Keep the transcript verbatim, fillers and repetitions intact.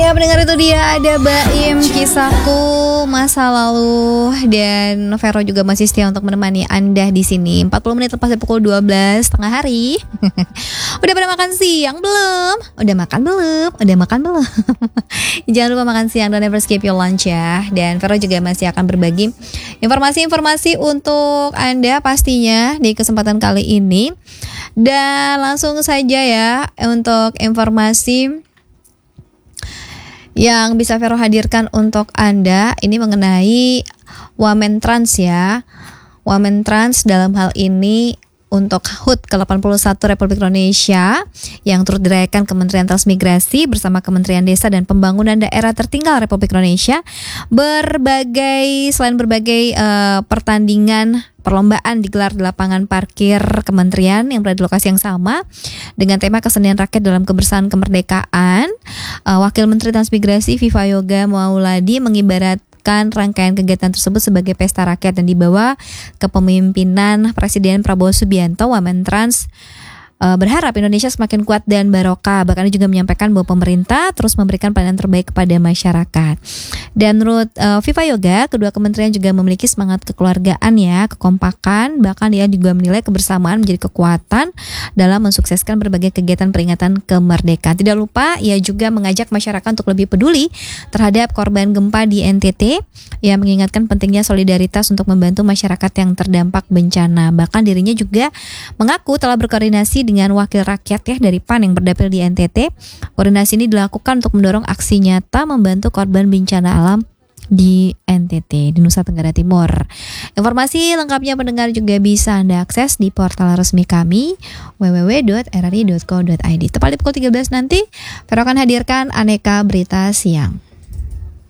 Ya pendengar, itu dia ada Baim, kisahku masa lalu, dan Vero juga masih setia untuk menemani Anda di sini. empat puluh menit lepas dari pukul dua belas tengah hari. Udah pada makan siang belum? Udah makan belum? Udah makan belum? Jangan lupa makan siang dan never skip your lunch ya. Dan Vero juga masih akan berbagi informasi-informasi untuk Anda pastinya di kesempatan kali ini. Dan langsung saja ya untuk informasi yang bisa Vero hadirkan untuk Anda ini mengenai Wamen Trans ya. Wamen Trans dalam hal ini untuk H U T ke delapan puluh satu Republik Indonesia yang turut dirayakan Kementerian Transmigrasi bersama Kementerian Desa dan Pembangunan Daerah Tertinggal Republik Indonesia. Berbagai selain berbagai uh, pertandingan perlombaan digelar di lapangan parkir kementerian yang berada di lokasi yang sama dengan tema kesenian rakyat dalam kebersamaan kemerdekaan. Uh, Wakil Menteri Transmigrasi Viva Yoga Mauladi mengibaratkan rangkaian kegiatan tersebut sebagai pesta rakyat dan dibawa kepemimpinan Presiden Prabowo Subianto. Wamen Trans Uh, berharap Indonesia semakin kuat dan barokah. Bahkan dia juga menyampaikan bahwa pemerintah terus memberikan pelayanan terbaik kepada masyarakat. Dan menurut uh, Viva Yoga, kedua kementerian juga memiliki semangat kekeluargaan ya, kekompakan. Bahkan dia juga menilai kebersamaan menjadi kekuatan dalam mensukseskan berbagai kegiatan peringatan kemerdekaan. Tidak lupa, ia juga mengajak masyarakat untuk lebih peduli terhadap korban gempa di N T T, yang mengingatkan pentingnya solidaritas untuk membantu masyarakat yang terdampak bencana. Bahkan dirinya juga mengaku telah berkoordinasi dengan wakil rakyat ya dari P A N yang berdapil di N T T. Koordinasi ini dilakukan untuk mendorong aksi nyata membantu korban bencana alam di N T T di Nusa Tenggara Timur. Informasi lengkapnya pendengar juga bisa Anda akses di portal resmi kami w w w dot r r i dot co dot i d. Tepat di pukul tiga belas nanti Vero akan hadirkan aneka berita siang.